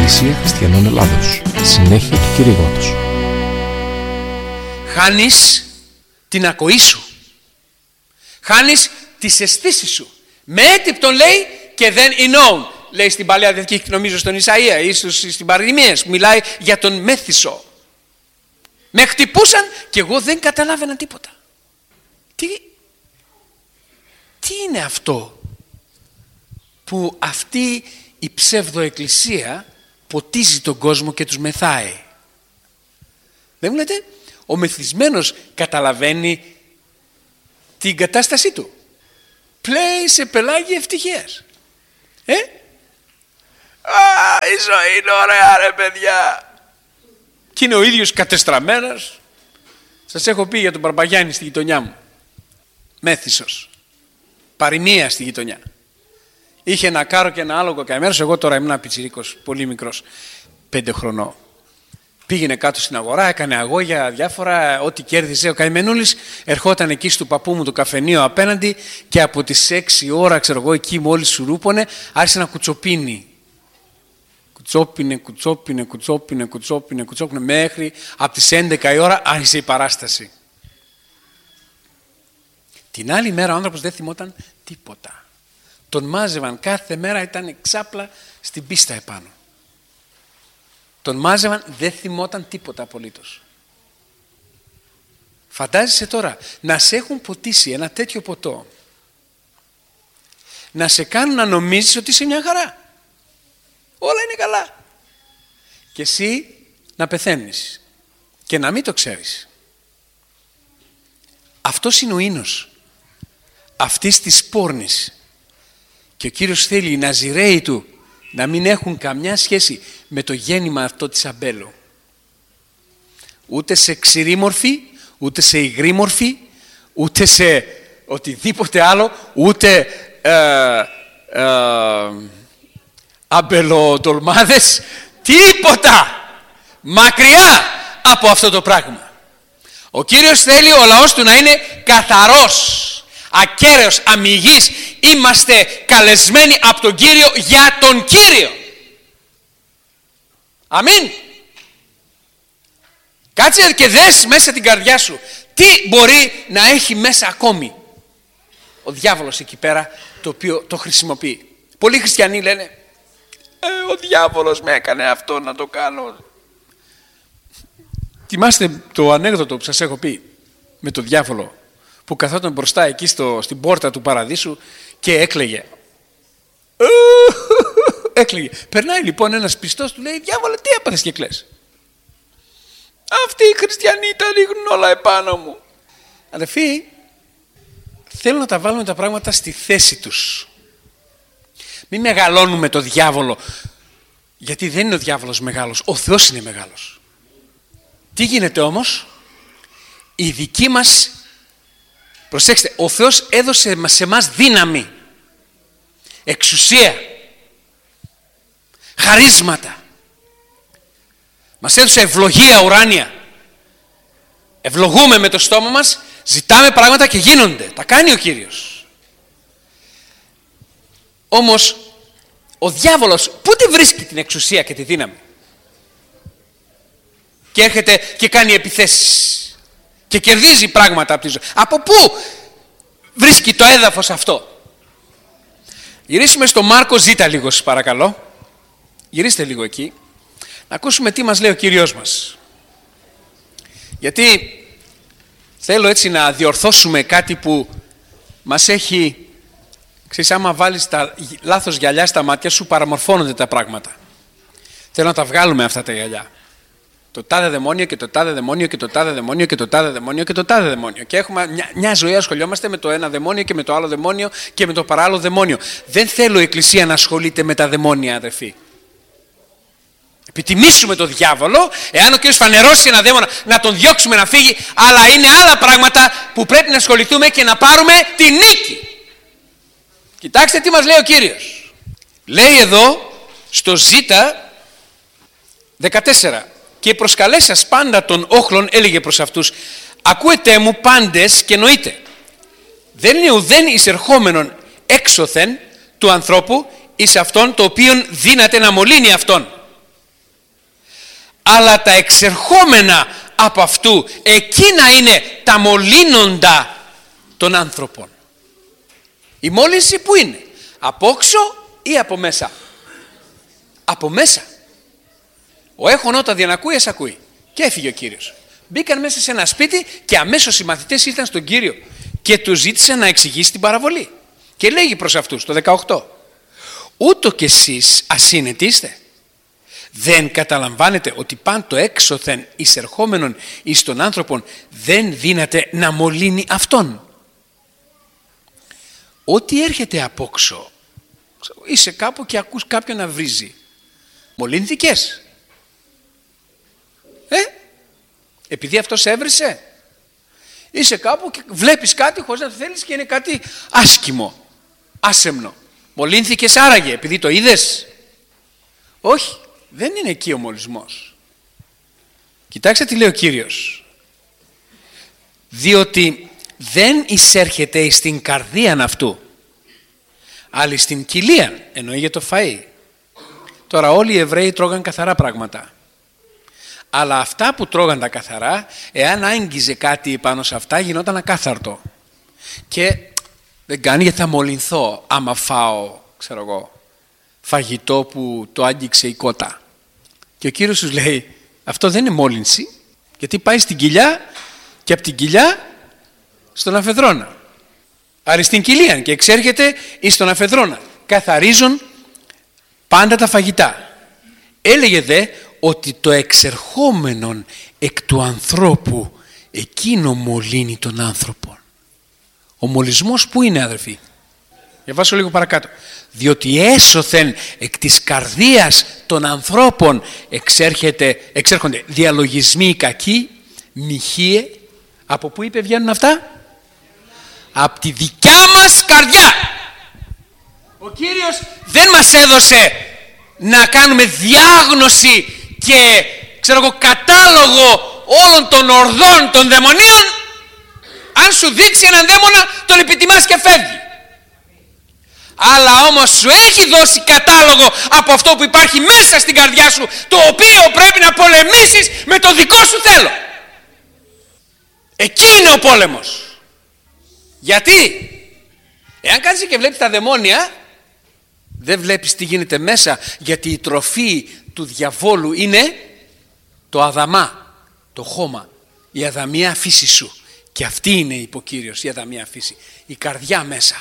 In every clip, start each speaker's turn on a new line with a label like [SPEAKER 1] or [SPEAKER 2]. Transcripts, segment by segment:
[SPEAKER 1] Εκκλησία Χριστιανών Ελλάδος. Συνέχεια του κηρύγματος.
[SPEAKER 2] Χάνεις την ακοή σου. Χάνεις τις αισθήσεις σου. Με έτυπτον λέει και δεν εννοούν. Λέει στην Παλαιά Διαθήκη, νομίζω στον Ισαΐα, ίσως στην Παροιμίες, που μιλάει για τον μέθησο. Με χτυπούσαν και εγώ δεν καταλάβαινα τίποτα. Τι είναι αυτό που αυτή η ψευδοεκκλησία ποτίζει τον κόσμο και τους μεθάει? Δεν μου λέτε, ο μεθυσμένος καταλαβαίνει την κατάστασή του. Πλέει σε πελάγι ευτυχίας. Η ζωή είναι ωραία ρε παιδιά. Και είναι ο ίδιος κατεστραμμένος. Σας έχω πει για τον Μπαρμπαγιάννη στη γειτονιά μου. Μέθησος. Παροιμία στη γειτονιά. Είχε ένα κάρο και ένα άλογο καημένος. Εγώ τώρα ήμουν πιτσιρίκος, πολύ μικρός, 5 χρονών. Πήγαινε κάτω στην αγορά, έκανε αγώγια διάφορα, ό,τι κέρδιζε. Ο καημενούλης ερχόταν εκεί στο παππού μου το καφενείο απέναντι και από τις 6 ώρα, ξέρω εγώ, εκεί μόλις σουρούπωνε, άρχισε να κουτσοπίνει. Κουτσόπινε, μέχρι από τις 11 η ώρα άρχισε η παράσταση. Την άλλη μέρα ο άνθρωπος δεν θυμόταν τίποτα. Τον μάζευαν κάθε μέρα, ήταν ξάπλα στην πίστα επάνω. Τον μάζευαν, δεν θυμόταν τίποτα απολύτως. Φαντάζεσαι τώρα να σε έχουν ποτίσει ένα τέτοιο ποτό, να σε κάνουν να νομίζεις ότι είσαι μια χαρά. Όλα είναι καλά. Και εσύ να πεθαίνεις και να μην το ξέρεις. Αυτός είναι ο ίνος αυτής της πόρνης. Και ο Κύριος θέλει οι Ναζιραίοι του να μην έχουν καμιά σχέση με το γέννημα αυτό της αμπέλου. Ούτε σε ξηρή μορφή, ούτε σε υγρή μορφή, ούτε σε οτιδήποτε άλλο, ούτε αμπελοτολμάδες, τίποτα. Μακριά από αυτό το πράγμα. Ο Κύριος θέλει ο λαός του να είναι καθαρός, ακέραιος, αμιγής. Είμαστε καλεσμένοι από τον Κύριο για τον Κύριο. Αμήν. Κάτσε και δες μέσα την καρδιά σου τι μπορεί να έχει μέσα ακόμη ο διάβολος εκεί πέρα, το οποίο το χρησιμοποιεί. Πολλοί χριστιανοί λένε ο διάβολος με έκανε αυτό να το κάνω. Θυμάστε το ανέκδοτο που σας έχω πει με το διάβολο που καθόταν μπροστά εκεί στην πόρτα του παραδείσου και έκλαιγε. Έκλαιγε. Περνάει λοιπόν ένας πιστός, του λέει, διάβολε, τι έπαθες και κλαις? Αυτοί οι χριστιανοί τα ρίχνουν όλα επάνω μου. Αδελφοί, θέλω να τα βάλουμε τα πράγματα στη θέση τους. Μην μεγαλώνουμε το διάβολο, γιατί δεν είναι ο διάβολος μεγάλος, ο Θεός είναι μεγάλος. Τι γίνεται όμως? Η δική μας, προσέξτε, ο Θεός έδωσε σε εμάς δύναμη, εξουσία, χαρίσματα. Μας έδωσε ευλογία ουράνια. Ευλογούμε με το στόμα μας, ζητάμε πράγματα και γίνονται. Τα κάνει ο Κύριος. Όμως ο διάβολος πότε βρίσκει την εξουσία και τη δύναμη? Και έρχεται και κάνει επιθέσεις και κερδίζει πράγματα από τη ζωή. Από πού βρίσκει το έδαφος αυτό? Γυρίσουμε στο Μάρκο Ζ λίγο σας παρακαλώ. Γυρίστε λίγο εκεί. Να ακούσουμε τι μας λέει ο Κύριος μας. Γιατί θέλω έτσι να διορθώσουμε κάτι που μας έχει... Ξέρεις, άμα βάλεις τα λάθος γυαλιά στα μάτια σου, παραμορφώνονται τα πράγματα. Θέλω να τα βγάλουμε αυτά τα γυαλιά. Το τάδε δαιμόνιο και το τάδε δαιμόνιο και το τάδε δαιμόνιο και το τάδε δαιμόνιο και το τάδε δαιμόνιο. Και έχουμε μια ζωή ασχολιόμαστε με το ένα δαιμόνιο και με το άλλο δαιμόνιο και με το παράλληλο δαιμόνιο. Δεν θέλω η Εκκλησία να ασχολείται με τα δαιμόνια, αδερφοί. Επιτιμήσουμε τον διάβολο, εάν ο Κύριος φανερώσει ένα δαίμονα, να τον διώξουμε να φύγει, αλλά είναι άλλα πράγματα που πρέπει να ασχοληθούμε και να πάρουμε τη νίκη. Κοιτάξτε τι μας λέει ο Κύριος. Λέει εδώ στο Ζ 14. Και προσκαλέσας πάντα των όχλων, έλεγε προς αυτούς, ακούετε μου πάντες και νοείτε. Δεν είναι ουδέν εισερχόμενον έξωθεν του ανθρώπου εις αυτόν το οποίον δύναται να μολύνει αυτόν. αλλά τα εξερχόμενα από αυτού, εκείνα είναι τα μολύνοντα των άνθρωπων. Η μόλυνση που είναι? Από όξω ή από μέσα? Από μέσα. Ο έχων όταν διανακούει, ας ακούει. Και έφυγε ο Κύριος. Μπήκαν μέσα σε ένα σπίτι και αμέσως οι μαθητές ήρθαν στον Κύριο και του ζήτησαν να εξηγήσει την παραβολή. Και λέγει προς αυτούς το 18: ούτω κι εσείς ασύνετοι είστε? Δεν καταλαμβάνετε ότι παν το έξωθεν εισερχόμενον εις τον άνθρωπον δεν δύναται να μολύνει αυτόν? Ό,τι έρχεται απόξω, είσαι κάπου και ακούς κάποιον να βρίζει, μολύνθηκες? Επειδή αυτός έβρισε? Είσαι κάπου και βλέπεις κάτι χωρίς να το θέλεις και είναι κάτι άσχημο, άσεμνο. Μολύνθηκες άραγε επειδή το είδες? Όχι, δεν είναι εκεί ο μολυσμός. Κοιτάξτε τι λέει ο Κύριος. Διότι δεν εισέρχεται στην καρδίαν αυτού, αλλά στην κοιλίαν, εννοεί για το φαΐ. Τώρα όλοι οι Εβραίοι τρώγαν καθαρά πράγματα. Αλλά αυτά που τρώγαν τα καθαρά, εάν άγγιζε κάτι πάνω σε αυτά, γινόταν ακάθαρτο. Και δεν κάνει γιατί θα μολυνθώ άμα φάω, ξέρω εγώ, φαγητό που το άγγιξε η κότα. Και ο Κύριος τους λέει, αυτό δεν είναι μόλυνση, γιατί πάει στην κοιλιά και από την κοιλιά στον αφεδρόνα. Άρα στην κοιλίαν και εξέρχεται εις τον αφεδρόνα. Καθαρίζουν πάντα τα φαγητά. Έλεγε δε ότι το εξερχόμενον εκ του ανθρώπου εκείνο μολύνει τον άνθρωπο. Ο μολυσμός που είναι, αδερφοί? Διαβάσω λίγο παρακάτω. Διότι έσωθεν εκ της καρδίας των ανθρώπων εξέρχονται διαλογισμοί κακοί, μοιχείε. Από πού είπε βγαίνουν αυτά? Από τη δικιά μας καρδιά. Ο Κύριος δεν μας έδωσε να κάνουμε διάγνωση και κατάλογο όλων των ορδών των δαιμονίων. Αν σου δείξει έναν δαίμονα, τον επιτιμάς και φεύγει. Αλλά όμως σου έχει δώσει κατάλογο από αυτό που υπάρχει μέσα στην καρδιά σου, το οποίο πρέπει να πολεμήσεις με το δικό σου θέλω. Εκεί είναι ο πόλεμος. Γιατί? Εάν κάτσεις και βλέπεις τα δαιμόνια, δεν βλέπεις τι γίνεται μέσα, γιατί η τροφή του διαβόλου είναι το αδαμά, το χώμα, η αδαμία φύση σου. Και αυτή είναι, είπε ο Κύριος, η αδαμία φύση, η καρδιά μέσα.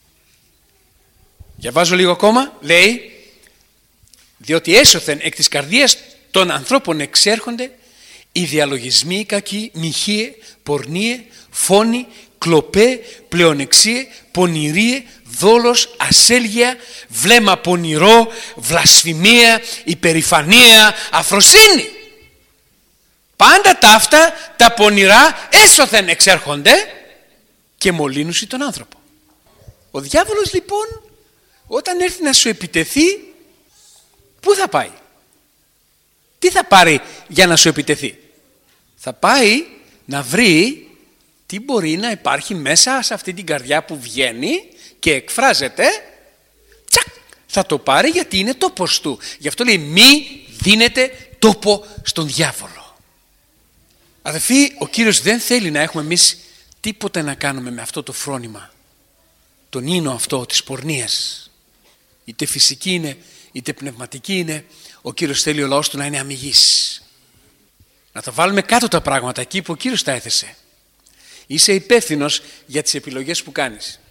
[SPEAKER 2] Διαβάζω λίγο ακόμα, λέει, διότι έσωθεν εκ της καρδίας των ανθρώπων εξέρχονται οι διαλογισμοί κακοί, μοιχείε, πορνείε, φόνοι, κλοπέ, πλεονεξίε, πονηρίε, δόλος, ασέλγεια, βλέμμα πονηρό, βλασφημία, υπερηφανία, αφροσύνη. Πάντα τα αυτά τα πονηρά έσωθεν εξέρχονται και μολύνουσι τον άνθρωπο. Ο διάβολος λοιπόν όταν έρθει να σου επιτεθεί, πού θα πάει? Τι θα πάρει για να σου επιτεθεί? Θα πάει να βρει τι μπορεί να υπάρχει μέσα σε αυτή την καρδιά που βγαίνει και εκφράζεται. Τσακ, θα το πάρει γιατί είναι τόπος του. Γι' αυτό λέει μη δίνετε τόπο στον διάβολο. Αδελφοί, ο Κύριος δεν θέλει να έχουμε εμείς τίποτα να κάνουμε με αυτό το φρόνημα, τον ίνο αυτό της πορνείας. Είτε φυσική είναι, είτε πνευματική είναι. Ο Κύριος θέλει ο λαός του να είναι αμυγής. Να τα βάλουμε κάτω τα πράγματα εκεί που ο Κύριος τα έθεσε. Είσαι υπεύθυνος για τις επιλογές που κάνεις.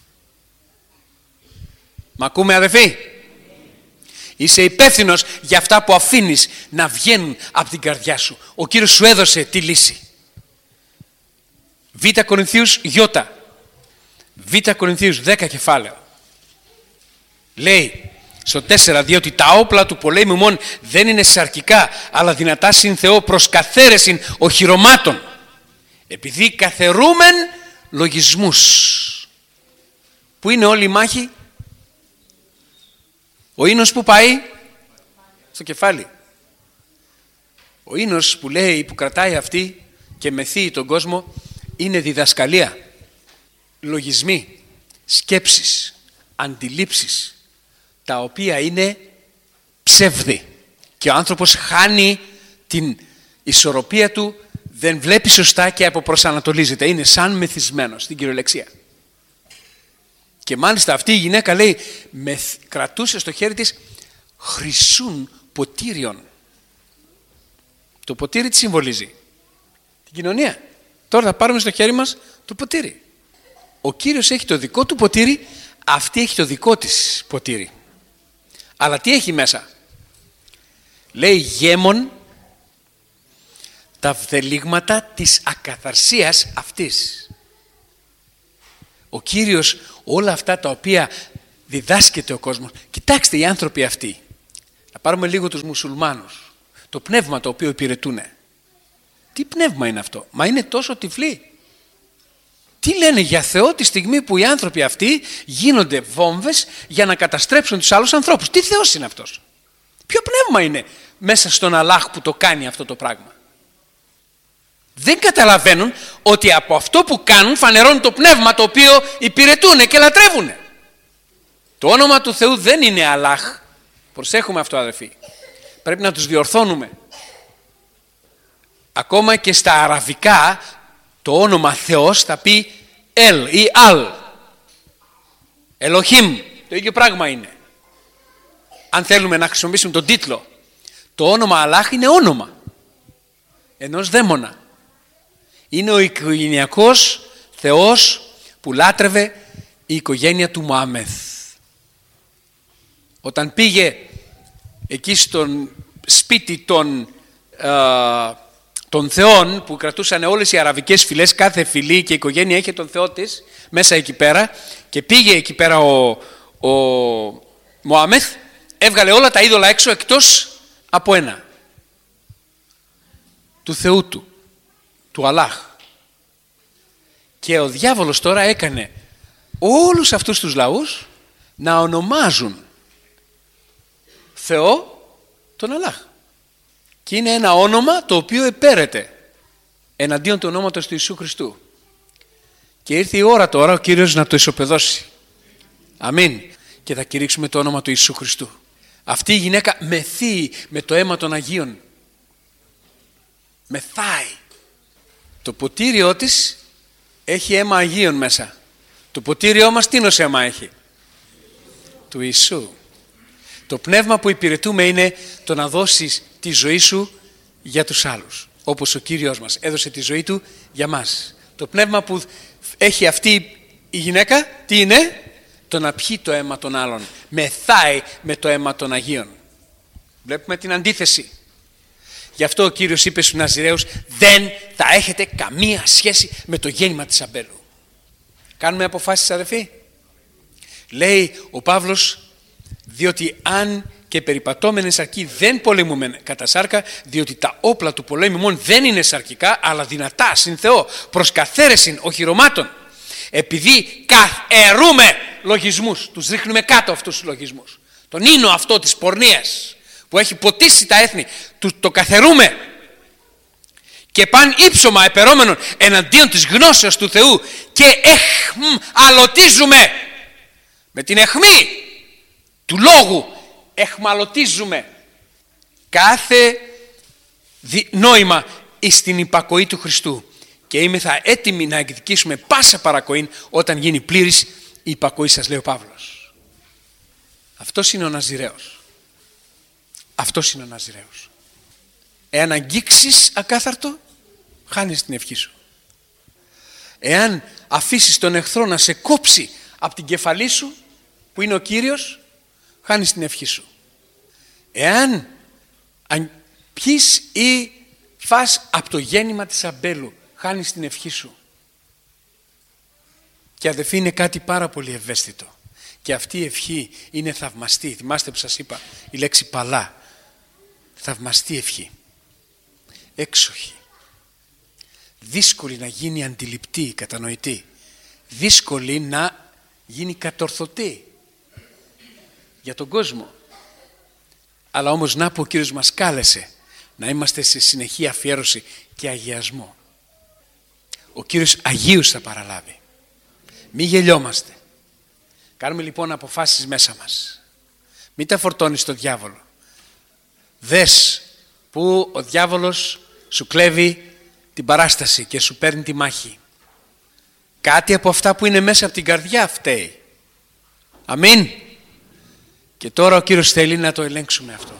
[SPEAKER 2] Μ' ακούμε, αδελφοί? Είσαι υπεύθυνος για αυτά που αφήνεις να βγαίνουν από την καρδιά σου. Ο Κύριος σου έδωσε τη λύση. Β Κορινθίους Ι. Β Κορινθίους 10 κεφάλαιο. Λέει στο 4, διότι τα όπλα του πολέμου μόν δεν είναι σαρκικά, αλλά δυνατά συν Θεό προς καθαίρεσιν οχυρωμάτων, επειδή καθαιρούμεν λογισμούς. Πού είναι όλη η μάχη? Ο ίνος που πάει? Στο κεφάλι. Ο ίνος που λέει, που κρατάει αυτή και μεθύει τον κόσμο, είναι διδασκαλία, λογισμοί, σκέψεις, αντιλήψεις, τα οποία είναι ψεύδι. Και ο άνθρωπος χάνει την ισορροπία του δεν βλέπει σωστά και αποπροσανατολίζεται. Είναι σαν μεθυσμένος στην κυριολεξία. Και μάλιστα αυτή η γυναίκα λέει κρατούσε στο χέρι της χρυσούν ποτήριων. Το ποτήρι τι συμβολίζει? Την κοινωνία. Τώρα θα πάρουμε στο χέρι μας το ποτήρι. Ο Κύριος έχει το δικό του ποτήρι, αυτή έχει το δικό της ποτήρι. Αλλά τι έχει μέσα? Λέει γέμον τα βδελίγματα της ακαθαρσίας αυτής. Ο Κύριος όλα αυτά τα οποία διδάσκεται ο κόσμος. Κοιτάξτε οι άνθρωποι αυτοί. Να πάρουμε λίγο τους μουσουλμάνους. Το πνεύμα το οποίο υπηρετούν. Τι πνεύμα είναι αυτό? Μα είναι τόσο τυφλοί. Τι λένε για Θεό τη στιγμή που οι άνθρωποι αυτοί γίνονται βόμβες για να καταστρέψουν τους άλλους ανθρώπους? Τι Θεός είναι αυτός? Ποιο πνεύμα είναι μέσα στον Αλλάχ που το κάνει αυτό το πράγμα? Δεν καταλαβαίνουν ότι από αυτό που κάνουν φανερώνουν το πνεύμα το οποίο υπηρετούν και λατρεύουν. Το όνομα του Θεού δεν είναι Αλλάχ. Προσέχουμε αυτό, αδελφοί. Πρέπει να τους διορθώνουμε. Ακόμα και στα αραβικά το όνομα Θεός θα πει Ελ ή Αλ. Ελοχήμ. Το ίδιο πράγμα είναι. Αν θέλουμε να χρησιμοποιήσουμε τον τίτλο, το όνομα Αλλάχ είναι όνομα ενός δαίμονα. Είναι ο οικογενειακός Θεός που λάτρευε η οικογένεια του Μωάμεθ. Όταν πήγε εκεί στον σπίτι των θεών που κρατούσαν όλες οι αραβικές φυλές, κάθε φυλή και η οικογένεια είχε τον Θεό της μέσα εκεί πέρα, και πήγε εκεί πέρα ο Μωάμεθ, έβγαλε όλα τα είδωλα έξω εκτός από ένα, του Θεού του Αλλάχ. Και ο διάβολος τώρα έκανε όλους αυτούς τους λαούς να ονομάζουν Θεό τον Αλλάχ. Και είναι ένα όνομα το οποίο επέρεται εναντίον του ονόματος του Ιησού Χριστού. Και ήρθε η ώρα τώρα ο Κύριος να το ισοπεδώσει. Αμήν. Και θα κηρύξουμε το όνομα του Ιησού Χριστού. Αυτή η γυναίκα μεθύει με το αίμα των Αγίων. Μεθάει. Το ποτήριό της έχει αίμα Αγίων μέσα. Το ποτήριό μας τι νος αίμα έχει? Του Ιησού. Το πνεύμα που υπηρετούμε είναι το να δώσεις τη ζωή σου για τους άλλους. Όπως ο Κύριος μας έδωσε τη ζωή του για μας. Το πνεύμα που έχει αυτή η γυναίκα τι είναι? Το να πιει το αίμα των άλλων. Μεθάει με το αίμα των Αγίων. Βλέπουμε την αντίθεση. Γι' αυτό ο Κύριος είπε στους Ναζιραίους, δεν θα έχετε καμία σχέση με το γέννημα της αμπέλου. Κάνουμε αποφάσεις, αδελφοί? Λέει ο Παύλος, διότι αν και περιπατώμενε σαρκή δεν πολεμούμε κατά σάρκα, διότι τα όπλα του πολέμου μόνο δεν είναι σαρκικά, αλλά δυνατά συν Θεό, προς καθαίρεσιν οχυρωμάτων. Επειδή καθαιρούμε λογισμούς, τους ρίχνουμε κάτω αυτούς τους λογισμούς. Τον ίνο αυτό της πορνείας που έχει ποτίσει τα έθνη, το καθαιρούμε. Και παν ύψωμα επερώμενον εναντίον της γνώσεως του Θεού και εχμαλωτίζουμε με την αιχμή του λόγου, εχμαλωτίζουμε κάθε νόημα εις την υπακοή του Χριστού και είμεθα έτοιμοι να εκδικήσουμε πάσα παρακοήν όταν γίνει πλήρης η υπακοή σας, λέει ο Παύλος. Αυτός είναι ο Ναζιραίος. Αυτός είναι ο Ναζιραίος. Εάν αγγίξεις ακάθαρτο, χάνεις την ευχή σου. Εάν αφήσεις τον εχθρό να σε κόψει από την κεφαλή σου, που είναι ο Κύριος, χάνεις την ευχή σου. Εάν πιείς ή φας από το γέννημα της αμπέλου, χάνεις την ευχή σου. Και αδελφοί, είναι κάτι πάρα πολύ ευαίσθητο. Και αυτή η ευχή είναι θαυμαστή. Θυμάστε που σας είπα η λέξη παλά. Θαυμαστή ευχή. Έξοχη. Δύσκολη να γίνει αντιληπτή, κατανοητή. Δύσκολη να γίνει κατορθωτή για τον κόσμο. Αλλά όμως να που ο Κύριος μας κάλεσε να είμαστε σε συνεχή αφιέρωση και αγιασμό. Ο Κύριος Αγίους θα παραλάβει. Μη γελιόμαστε. Κάνουμε λοιπόν αποφάσεις μέσα μας. Μην τα φορτώνεις στο διάβολο. Δες που ο διάβολος σου κλέβει την παράσταση και σου παίρνει τη μάχη. Κάτι από αυτά που είναι μέσα από την καρδιά φταίει. Αμήν. Και τώρα ο Κύριος θέλει να το ελέγξουμε αυτό.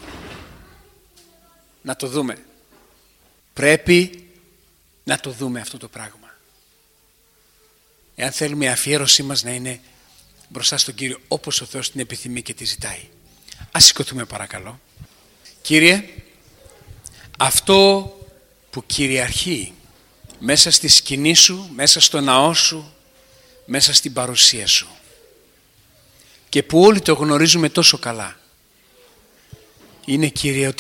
[SPEAKER 2] Να το δούμε. Πρέπει να το δούμε αυτό το πράγμα. Εάν θέλουμε η αφιέρωσή μας να είναι μπροστά στον Κύριο όπως ο Θεός την επιθυμεί και τη ζητάει. Ας σηκωθούμε παρακαλώ. Κύριε, αυτό που κυριαρχεί μέσα στη σκηνή σου, μέσα στο ναό σου, μέσα στην παρουσία σου και που όλοι το γνωρίζουμε τόσο καλά, είναι, Κύριε, ότι